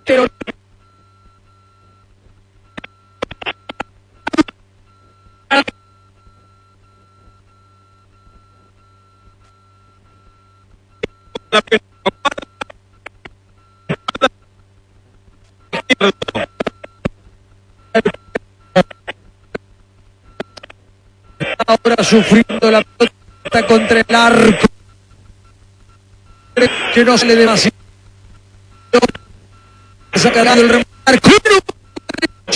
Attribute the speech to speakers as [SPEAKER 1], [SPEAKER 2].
[SPEAKER 1] pero ahora sufriendo la pelota contra el arco, que no se le demasiado, sacando el remate.